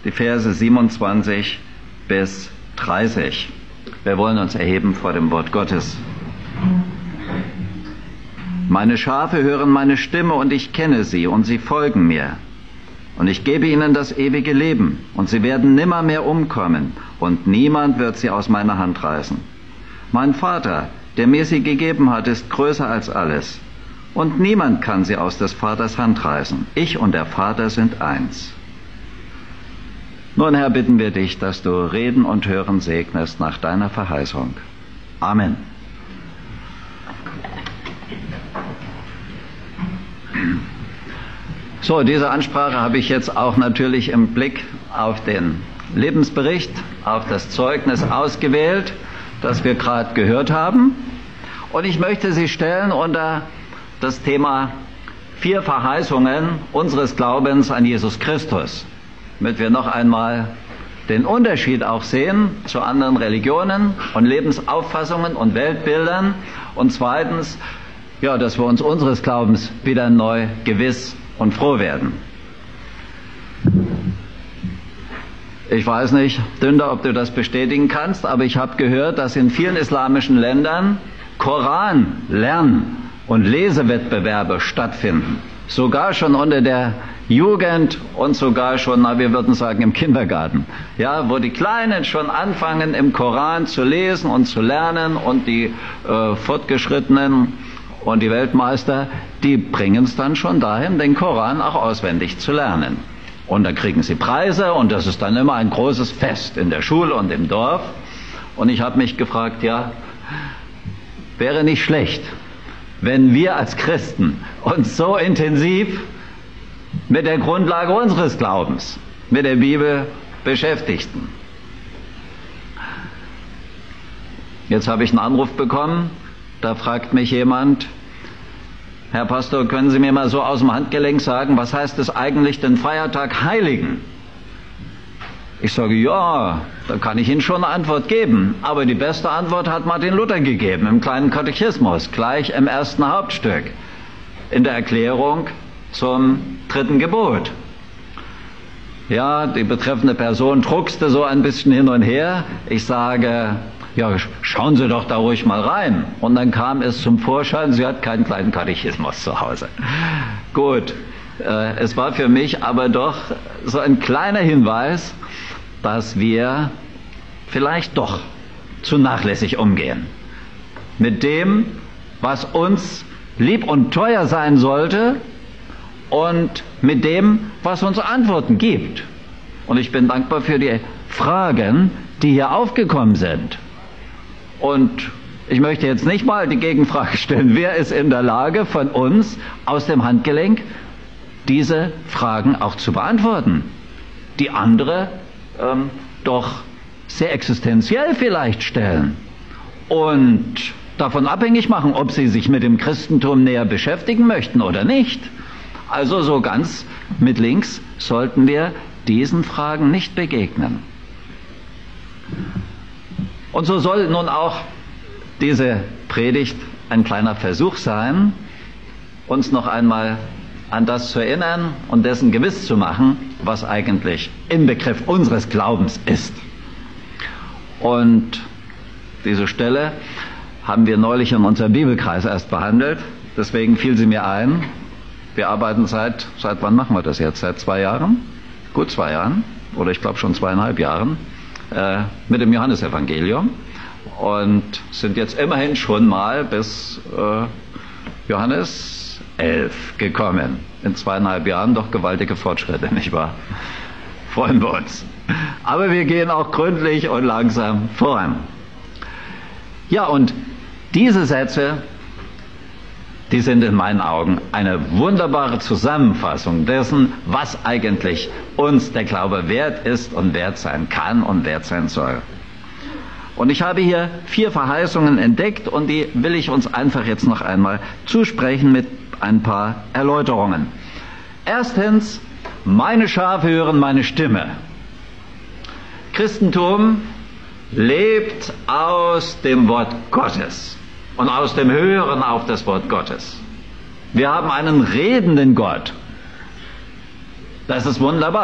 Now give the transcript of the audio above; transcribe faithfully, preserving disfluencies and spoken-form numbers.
die Verse siebenundzwanzig bis dreißig. Wir wollen uns erheben vor dem Wort Gottes. Meine Schafe hören meine Stimme und ich kenne sie und sie folgen mir. Und ich gebe ihnen das ewige Leben und sie werden nimmermehr umkommen und niemand wird sie aus meiner Hand reißen. Mein Vater, der mir sie gegeben hat, ist größer als alles und niemand kann sie aus des Vaters Hand reißen. Ich und der Vater sind eins. Nun, Herr, bitten wir dich, dass du Reden und Hören segnest nach deiner Verheißung. Amen. So, diese Ansprache habe ich jetzt auch natürlich im Blick auf den Lebensbericht, auf das Zeugnis ausgewählt, das wir gerade gehört haben. Und ich möchte sie stellen unter das Thema vier Verheißungen unseres Glaubens an Jesus Christus, damit wir noch einmal den Unterschied auch sehen zu anderen Religionen und Lebensauffassungen und Weltbildern. Und zweitens, ja, dass wir uns unseres Glaubens wieder neu gewiss und froh werden. Ich weiß nicht, Dünder, ob du das bestätigen kannst, aber ich habe gehört, dass in vielen islamischen Ländern Koran-Lern- und Lesewettbewerbe stattfinden. Sogar schon unter der Jugend und sogar schon, na, wir würden sagen, im Kindergarten. Ja, wo die Kleinen schon anfangen, im Koran zu lesen und zu lernen und die äh, Fortgeschrittenen und die Weltmeister, die bringen es dann schon dahin, den Koran auch auswendig zu lernen. Und dann kriegen sie Preise und das ist dann immer ein großes Fest in der Schule und im Dorf. Und ich habe mich gefragt, ja, wäre nicht schlecht, wenn wir als Christen uns so intensiv mit der Grundlage unseres Glaubens, mit der Bibel beschäftigten. Jetzt habe ich einen Anruf bekommen, da fragt mich jemand: Herr Pastor, können Sie mir mal so aus dem Handgelenk sagen, was heißt es eigentlich, den Feiertag heiligen? Ich sage, ja, da kann ich Ihnen schon eine Antwort geben. Aber die beste Antwort hat Martin Luther gegeben, im kleinen Katechismus, gleich im ersten Hauptstück, in der Erklärung zum dritten Gebot. Ja, die betreffende Person druckste so ein bisschen hin und her. Ich sage, ja, schauen Sie doch da ruhig mal rein. Und dann kam es zum Vorschein, sie hat keinen kleinen Katechismus zu Hause. Gut, äh, es war für mich aber doch so ein kleiner Hinweis, dass wir vielleicht doch zu nachlässig umgehen mit dem, was uns lieb und teuer sein sollte und mit dem, was uns Antworten gibt. Und ich bin dankbar für die Fragen, die hier aufgekommen sind. Und ich möchte jetzt nicht mal die Gegenfrage stellen, wer ist in der Lage von uns aus dem Handgelenk diese Fragen auch zu beantworten, die andere ähm, doch sehr existenziell vielleicht stellen und davon abhängig machen, ob sie sich mit dem Christentum näher beschäftigen möchten oder nicht. Also so ganz mit links sollten wir diesen Fragen nicht begegnen. Und so soll nun auch diese Predigt ein kleiner Versuch sein, uns noch einmal an das zu erinnern und dessen gewiss zu machen, was eigentlich im Begriff unseres Glaubens ist. Und diese Stelle haben wir neulich in unserem Bibelkreis erst behandelt, deswegen fiel sie mir ein. Wir arbeiten seit, seit wann machen wir das jetzt? Seit zwei Jahren? Gut zwei Jahren, oder ich glaube schon zweieinhalb Jahren, äh, mit dem Johannesevangelium und sind jetzt immerhin schon mal bis äh, Johannes elf gekommen. In zweieinhalb Jahren doch gewaltige Fortschritte, nicht wahr? Freuen wir uns. Aber wir gehen auch gründlich und langsam voran. Ja, und diese Sätze, die sind in meinen Augen eine wunderbare Zusammenfassung dessen, was eigentlich uns der Glaube wert ist und wert sein kann und wert sein soll. Und ich habe hier vier Verheißungen entdeckt und die will ich uns einfach jetzt noch einmal zusprechen mit ein paar Erläuterungen. Erstens, meine Schafe hören meine Stimme. Christentum lebt aus dem Wort Gottes und aus dem Hören auf das Wort Gottes. Wir haben einen redenden Gott. Das ist wunderbar.